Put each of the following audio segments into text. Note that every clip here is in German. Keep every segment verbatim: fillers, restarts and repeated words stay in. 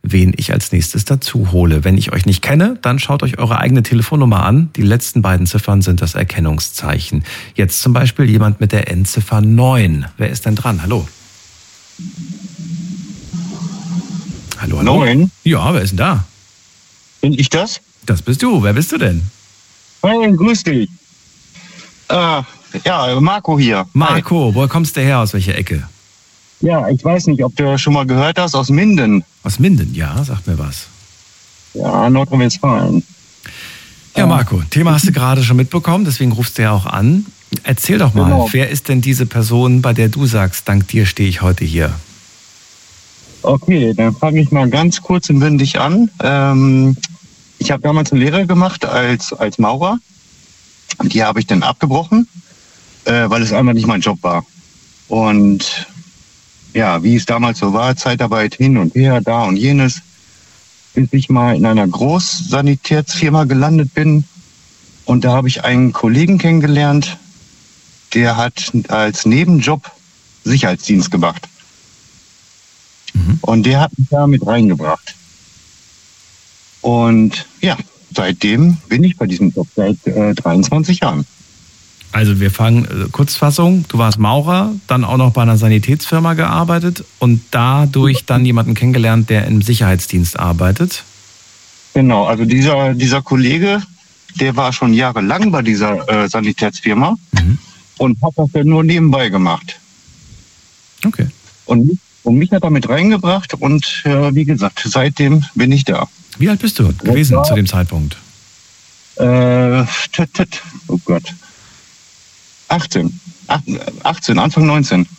wen ich als nächstes dazu hole. Wenn ich euch nicht kenne, dann schaut euch eure eigene Telefonnummer an. Die letzten beiden Ziffern sind das Erkennungszeichen. Jetzt zum Beispiel jemand mit der Endziffer neun. Wer ist denn dran? Hallo? Hallo, hallo? Neun? Ja, wer ist denn da? Bin ich das? Das bist du. Wer bist du denn? Hey, grüß dich. Äh, ja, Marco hier. Marco, woher kommst du her? Aus welcher Ecke? Ja, ich weiß nicht, ob du schon mal gehört hast, aus Minden. Aus Minden, ja, sag mir was. Ja, Nordrhein-Westfalen. Ja, Marco, Thema hast du gerade schon mitbekommen, deswegen rufst du ja auch an. Erzähl doch mal, Genau. Wer ist denn diese Person, bei der du sagst, dank dir stehe ich heute hier? Okay, dann fange ich mal ganz kurz und bündig an. Ähm, ich habe damals eine Lehre gemacht als, als Maurer. Die habe ich dann abgebrochen, äh, weil es einfach nicht mein Job war. Und ja, wie es damals so war, Zeitarbeit hin und her, da und jenes, bis ich mal in einer Großsanitätsfirma gelandet bin. Und da habe ich einen Kollegen kennengelernt, der hat als Nebenjob Sicherheitsdienst gemacht. Mhm. Und der hat mich da mit reingebracht. Und ja, seitdem bin ich bei diesem Job seit äh, dreiundzwanzig Jahren. Also wir fangen, äh, Kurzfassung, du warst Maurer, dann auch noch bei einer Sanitätsfirma gearbeitet und dadurch dann jemanden kennengelernt, der im Sicherheitsdienst arbeitet. Genau, also dieser, dieser Kollege, der war schon jahrelang bei dieser äh, Sanitätsfirma Mhm. und hat das dann nur nebenbei gemacht. Okay. Und, mich- und mich hat er mit reingebracht und äh, wie gesagt, seitdem bin ich da. Wie alt bist du gewesen war- zu dem Zeitpunkt? Äh, tüt, tüt, oh Gott. achtzehn. Ach- achtzehn, Anfang neunzehn.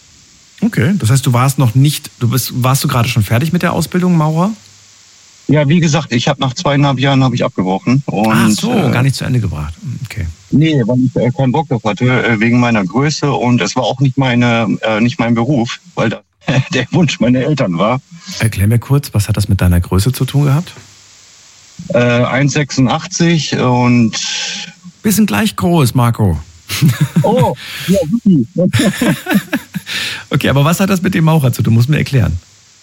Okay, das heißt, du warst noch nicht, du bist, warst du gerade schon fertig mit der Ausbildung, Maurer? Ja, wie gesagt, ich habe nach zweieinhalb Jahren habe ich abgebrochen. Und, Ach so, äh, gar nicht zu Ende gebracht. Okay. Nee, weil ich äh, keinen Bock drauf hatte, äh, wegen meiner Größe. Und es war auch nicht, meine, äh, nicht mein Beruf, weil das der Wunsch meiner Eltern war. Erklär mir kurz, was hat das mit deiner Größe zu tun gehabt? Äh, eins Komma sechsundachtzig und... Wir sind gleich groß, Marco. Oh, ja, wirklich. Okay, aber was hat das mit dem Maurer zu tun? Du musst mir erklären.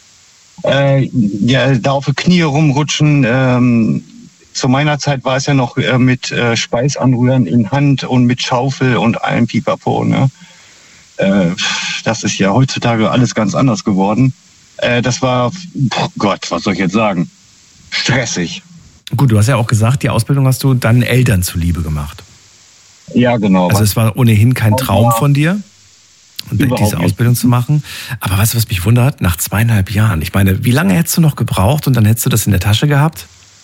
äh, ja, da auf die Knie rumrutschen. Ähm, zu meiner Zeit war es ja noch äh, mit äh, Speis anrühren in Hand und mit Schaufel und allem Pipapo. Ne? Äh, das ist ja heutzutage alles ganz anders geworden. Äh, das war, oh Gott, was soll ich jetzt sagen? Stressig. Gut, du hast ja auch gesagt, die Ausbildung hast du deinen Eltern zuliebe gemacht. Ja, genau. Also es war ohnehin kein Traum von dir, Überhaupt diese nicht. Ausbildung zu machen. Aber weißt du, was mich wundert? Nach zweieinhalb Jahren. Ich meine, wie lange hättest du noch gebraucht und dann hättest du das in der Tasche gehabt?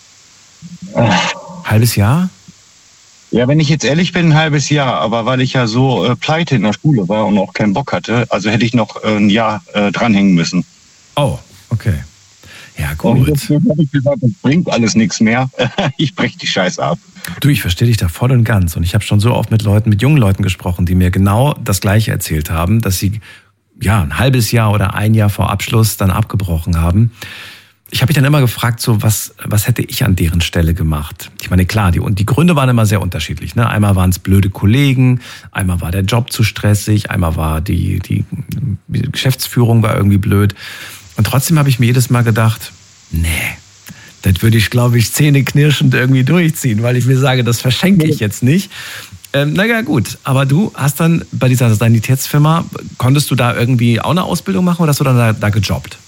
Äh, Halbes Jahr? Ja, wenn ich jetzt ehrlich bin, ein halbes Jahr. Aber weil ich ja so äh, pleite in der Schule war und auch keinen Bock hatte, also hätte ich noch äh, ein Jahr äh, dranhängen müssen. Oh, okay. Ja, Und gut. deswegen habe ich gesagt, das bringt alles nichts mehr. Ich breche die Scheiße ab. Du, ich verstehe dich da voll und ganz. Und ich habe schon so oft mit Leuten, mit jungen Leuten gesprochen, die mir genau das Gleiche erzählt haben, dass sie ja ein halbes Jahr oder ein Jahr vor Abschluss dann abgebrochen haben. Ich habe mich dann immer gefragt, so was, was hätte ich an deren Stelle gemacht? Ich meine, klar, die, und die Gründe waren immer sehr unterschiedlich. Ne? Einmal waren es blöde Kollegen, einmal war der Job zu stressig, einmal war die, die, die Geschäftsführung war irgendwie blöd. Und trotzdem habe ich mir jedes Mal gedacht, nee, das würde ich, glaube ich, zähneknirschend irgendwie durchziehen, weil ich mir sage, das verschenke ich jetzt nicht. Ähm, naja, gut, aber du hast dann bei dieser Sanitätsfirma, konntest du da irgendwie auch eine Ausbildung machen oder hast du dann da, da gejobbt?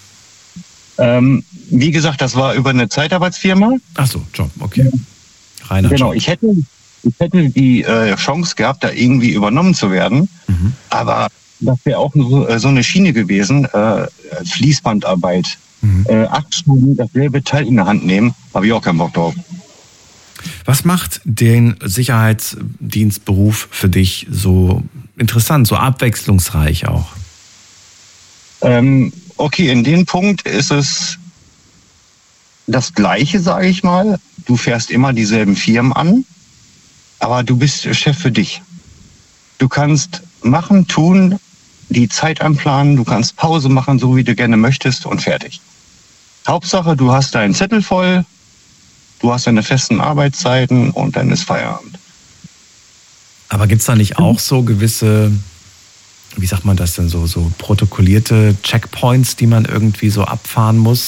Ähm, wie gesagt, das war über eine Zeitarbeitsfirma. Ach so, Job, okay. Reiner Genau, Job. ich hätte, ich hätte die äh, Chance gehabt, da irgendwie übernommen zu werden. Mhm. Aber das wäre auch so, äh, so eine Schiene gewesen, äh, Fließbandarbeit. Mhm. Äh, acht Stunden dasselbe Teil in der Hand nehmen, habe ich auch keinen Bock drauf. Was macht den Sicherheitsdienstberuf für dich so interessant, so abwechslungsreich auch? Ähm, okay, in dem Punkt ist es das Gleiche, sage ich mal. Du fährst immer dieselben Firmen an, aber du bist Chef für dich. Du kannst machen, tun, die Zeit einplanen, du kannst Pause machen, so wie du gerne möchtest und fertig. Hauptsache, du hast deinen Zettel voll, du hast deine festen Arbeitszeiten und dann ist Feierabend. Aber gibt's da nicht auch so gewisse, wie sagt man das denn, so, so protokollierte Checkpoints, die man irgendwie so abfahren muss?